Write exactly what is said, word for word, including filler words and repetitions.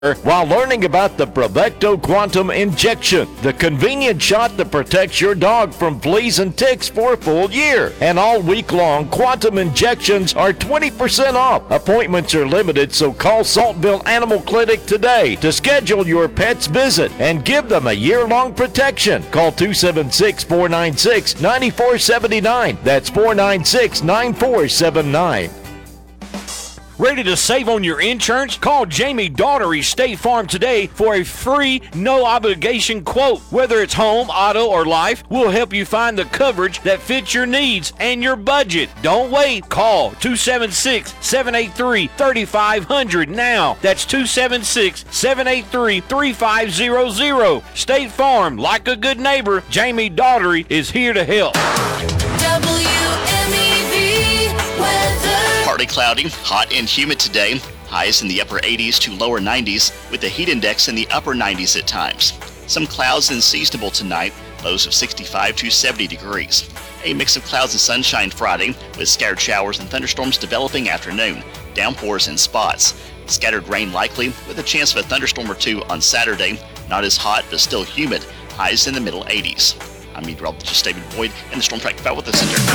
while learning about the Bravecto Quantum Injection, the convenient shot that protects your dog from fleas and ticks for a full year. And all week long, Quantum Injections are twenty percent off. Appointments are limited, so call Saltville Animal Clinic today to schedule your pet's visit and give them a year-long protection. Call two seven six, four nine six, nine four seven nine. That's four nine six, nine four seven nine. Ready to save on your insurance? Call Jamie Daughtery State Farm today for a free, no-obligation quote. Whether it's home, auto, or life, we'll help you find the coverage that fits your needs and your budget. Don't wait. Call two seven six, seven eight three, three five zero zero now. That's two seven six, seven eight three, three five zero zero. State Farm, like a good neighbor, Jamie Daughtery is here to help. W M E V weather. Partly cloudy, hot and humid today. Highs in the upper eighties to lower nineties, with the heat index in the upper nineties at times. Some clouds and seasonable tonight, lows of sixty-five to seventy degrees. A mix of clouds and sunshine Friday, with scattered showers and thunderstorms developing afternoon. Downpours in spots. Scattered rain likely, with a chance of a thunderstorm or two on Saturday. Not as hot, but still humid. Highs in the middle eighties. I'm meteorologist David Boyd in the Storm Track Weather Center.